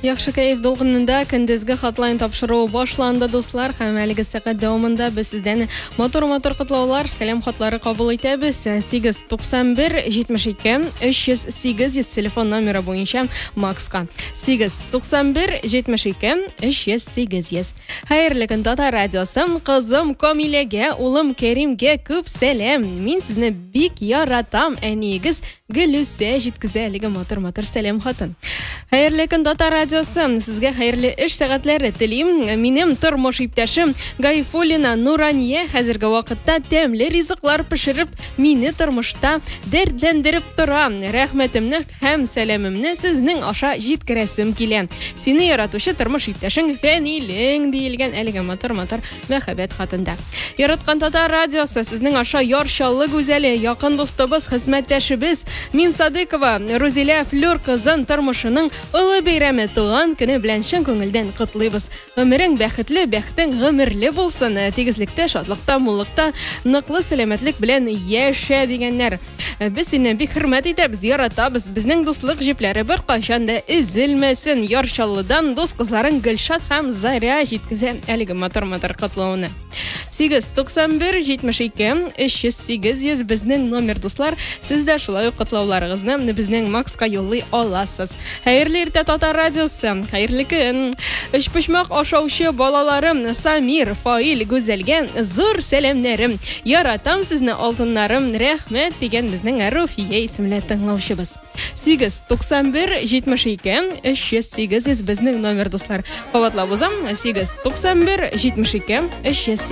Яхшы кайф долгынында көндезге хатлайн тапшыруу башланды дуслар. Һәм әлеге сәгать дәвамында без сездән мотор котлаулар, сәлам хатлары кабул итәбез. 891 72 308 телефон номеры буенча Макска. 891 72 308. Хәерле көн Татар радиосы. Кызым Камиләгә, улым Кәримгә күп сәлам. Мин сезне бик яратам. Әнигез Гөлүсә җиткезә әлеге мотор сәлам хатын. Хәерле көн Татар радиосы. Сезгә хәерле эш сәгатьләре телим. Минем тормыш иптәшем Гайфулина Нурания хәзерге вакытта тәмле ризыклар пешереп, мине тормышта дәртләндереп тора. Рәхмәтемне һәм сәламемне сезнең аша җиткерәсем килә. Сине яратучы тормыш иптәшең Фәнилең диелгән әлеге мотор мәхәббәт хатында. Яраткан Татар радиосы сезнең аша ярчаллы гүзәле, якын дустыбыз, хезмәттәшебез Мин Садыкова Розилә Флюр кызын тормышының улы бәйрәме туган көне белән чын күңелдән котлыйбыз. Гомерең бәхетле, бәхтең гомерле булсын. Тигезлектә, шатлыкта, муллыкта, ныклы сәламәтлек белән яшә дигәннәр. Без сине бик хөрмәт итәбез, яратабыз. Безнең дуслык җипләре бер кайчан да изелмәсен. Ярчаллыдан дус кызларын Гөлшат һәм Заря җиткезә әлеге мотор котлауны. 891 72 308 безнең номер дуслар. Сез дә шулай котлауларыгызны безнең Макска юллый аласыз. Хәерле иртә Татар радиосы. Хәерле көн. Өч пешмәк ашаучы балаларым Самир, Фаил, Гүзәлгә зур сәламнәрем. Яратам сезне алтыннарым. Рәхмәт дигән безнең Руфия исемле тыңлаучыбыз. 891 72 308 безнең номер дуслар. Кабатлап узам. 891 72 308